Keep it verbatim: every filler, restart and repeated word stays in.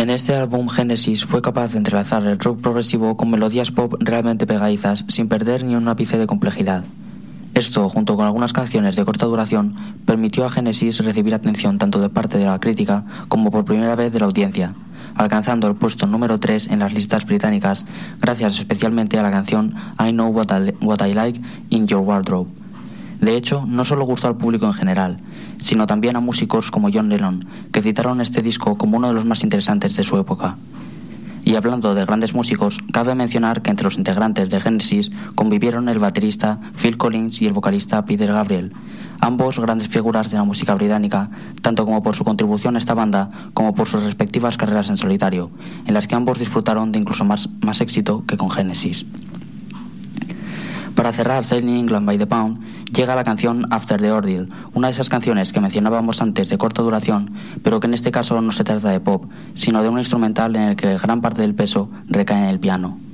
En este álbum, Genesis fue capaz de entrelazar el rock progresivo con melodías pop realmente pegadizas sin perder ni un ápice de complejidad. Esto, junto con algunas canciones de corta duración, permitió a Genesis recibir atención tanto de parte de la crítica como por primera vez de la audiencia, alcanzando el puesto número tres en las listas británicas gracias especialmente a la canción I Know What I, What I Like in Your Wardrobe. De hecho, no solo gustó al público en general, sino también a músicos como John Lennon, que citaron este disco como uno de los más interesantes de su época. Y hablando de grandes músicos, cabe mencionar que entre los integrantes de Genesis convivieron el baterista Phil Collins y el vocalista Peter Gabriel, ambos grandes figuras de la música británica, tanto como por su contribución a esta banda como por sus respectivas carreras en solitario, en las que ambos disfrutaron de incluso más, más éxito que con Genesis. Para cerrar Sailing England by the Pound, llega la canción After the Ordeal, una de esas canciones que mencionábamos antes de corta duración, pero que en este caso no se trata de pop, sino de un instrumental en el que gran parte del peso recae en el piano.